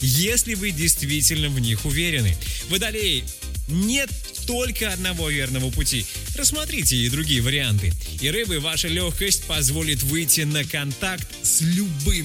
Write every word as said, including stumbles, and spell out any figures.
если вы действительно в них уверены. Водолеи, нет только одного верного пути. Рассмотрите и другие варианты. И рыбы, ваша легкость позволит выйти на контакт с любым